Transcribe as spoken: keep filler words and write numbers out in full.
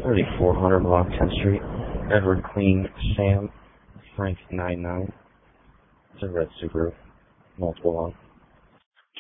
thirty-four hundred block tenth Street. Edward Queen Sam Frank nine nine. It's a red Subaru. Multiple on.